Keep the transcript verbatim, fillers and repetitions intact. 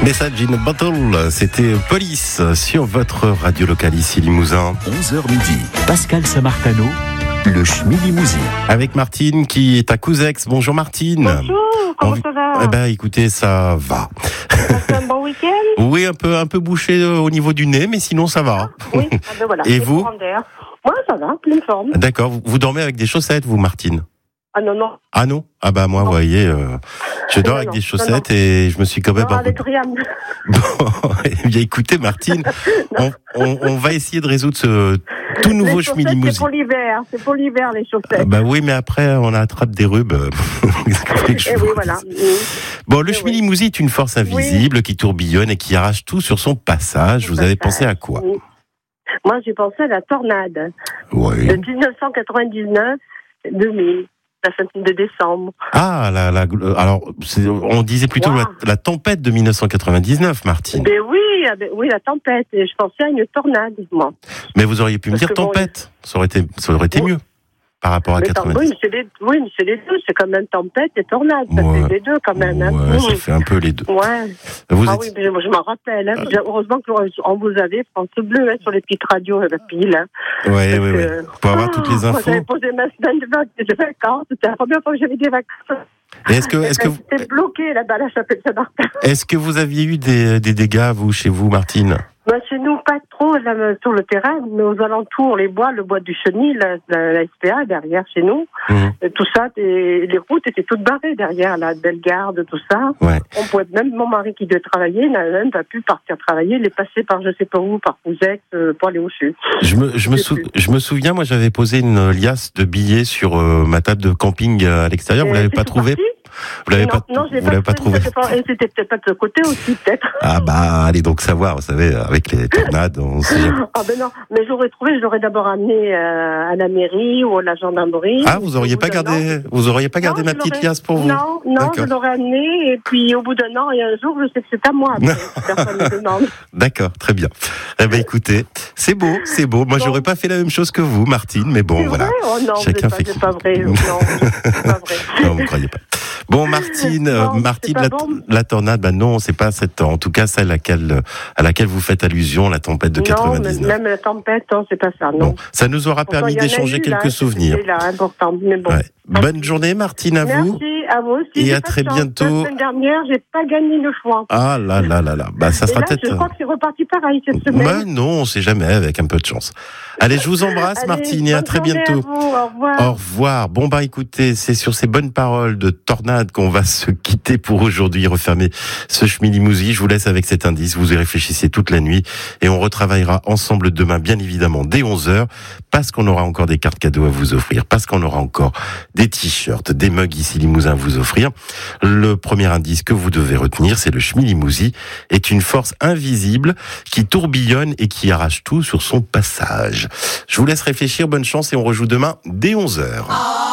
Message in a Bottle, c'était Police sur votre radio locale ici Limousin. onze heures midi, Pascal Samartano, le Schmillimousin. Avec Martine qui est à Couzex. Bonjour Martine. Bonjour, comment On... ça va? Eh ben écoutez, ça va. C'est un bon week-end? Oui, un peu, un peu bouché au niveau du nez, mais sinon ça va. Oui, ah ben voilà. Et vous? Moi ça va, pleine forme. D'accord, vous, vous dormez avec des chaussettes vous Martine? Ah non, non. Ah non? Ah bah moi, non. vous voyez, euh, je dors non, avec non, des chaussettes non, non. et je me suis quand même... Non, avec rien. Bon, eh bien écoutez Martine, on, on, on va essayer de résoudre ce tout nouveau Schmillimousin. C'est pour l'hiver, c'est pour l'hiver les chaussettes. Ah bah oui, mais après on attrape des rubes. Et oui, voilà. Bon, le Schmillimousin est une force invisible oui. qui tourbillonne et qui arrache tout sur son passage. Vous avez pensé à quoi? Oui. Moi j'ai pensé à la tornade. Oui. De dix-neuf cent quatre-vingt-dix-neuf à deux mille. La cinquième de décembre. Ah, la, la, alors, c'est, on disait plutôt wow. la, la tempête de dix-neuf cent quatre-vingt-dix-neuf, Martine. Ben oui, ben oui, la tempête. Et je pensais à une tornade, moi. Mais vous auriez pu Parce me dire tempête. Bon, ça aurait été, ça aurait été oui. mieux par rapport à mais quatre-vingt-dix. Oui, c'est les, oui, mais c'est les deux. C'est quand même tempête et tornade. Ça ouais. fait les deux quand même. Ouais, hein. ça fait un peu les deux. Ouais. Vous ah êtes... oui, mais je m'en rappelle. Hein. Ah. Heureusement qu'on vous avait France Bleu hein, sur les petites radios à la pile. Hein. Oui, oui, oui. Pour avoir toutes les infos. Moi, j'avais posé ma semaine de vacances. C'était la première fois que j'avais des vacances. Et est-ce que, est-ce que vous... C'était bloqué là-bas, la chapelle Saint-Martin. Est-ce que vous aviez eu des, des dégâts, vous, chez vous, Martine? Bah, chez nous, pas trop là, sur le terrain, mais aux alentours, les bois, le bois du Chenil, la, la, la S P A derrière chez nous, mmh. tout ça, et les routes étaient toutes barrées derrière, la Bellegarde, tout ça. Ouais. On pouvait même, mon mari qui devait travailler, n'avait même pas pu partir travailler, il est passé par je sais pas où, par Couzex, euh, pour aller au CHU. Je me, je me, sou, je me souviens, moi j'avais posé une liasse de billets sur euh, ma table de camping à l'extérieur, et vous l'avez pas trouvé? Vous l'avez pas, non, je l'ai vous pas, l'avez pas trouvé. Et c'était peut-être pas de ce côté aussi, peut-être. Ah bah, allez donc savoir, vous savez, avec les tornades, on sait jamais. Ah ben non, mais j'aurais trouvé, je l'aurais d'abord amené euh, à la mairie ou à la gendarmerie. Ah, vous auriez pas gardé, vous auriez pas gardé non, ma petite liasse pour vous? Non, non, D'accord. Je l'aurais amené et puis au bout d'un an et un jour, je sais que c'est à moi. Après, personne ne demande. D'accord, très bien. Eh ben écoutez, c'est beau, c'est beau. Moi, bon. j'aurais pas fait la même chose que vous, Martine, mais bon, c'est voilà. Vrai oh non, chacun fait. C'est pas vrai. Non, c'est pas vrai. Non, vous croyez pas. Bon, Martine, non, Martine, la, bon. la tornade, bah non, c'est pas cette, en tout cas celle à laquelle, à laquelle vous faites allusion, la tempête de quatre-vingt-dix-neuf. Non, même la tempête, non, c'est pas ça, non. Bon, ça nous aura Pourtant, permis d'échanger quelques là, souvenirs. C'est là, important, mais bon. Ouais. Bonne journée, Martine, à Merci, vous. à vous aussi. Et j'ai à très bientôt. La semaine dernière, j'ai pas gagné le choix. Ah là là là là, bah ça Et sera là, peut-être. Je crois que c'est reparti pareil cette semaine. Bah non, on sait jamais, avec un peu de chance. Allez, je vous embrasse, Allez, Martine, et à très bientôt. À vous, au revoir. Au revoir. Bon bah écoutez, c'est sur ces bonnes paroles de tornade qu'on va se quitter pour aujourd'hui, refermer ce Schmillimousin. Je vous laisse avec cet indice, vous y réfléchissez toute la nuit et on retravaillera ensemble demain, bien évidemment, dès onze heures, parce qu'on aura encore des cartes cadeaux à vous offrir, parce qu'on aura encore des t-shirts, des mugs ici Limousin à vous offrir. Le premier indice que vous devez retenir, c'est le Schmillimousin est une force invisible qui tourbillonne et qui arrache tout sur son passage. Je vous laisse réfléchir, bonne chance et on rejoue demain dès onze heures.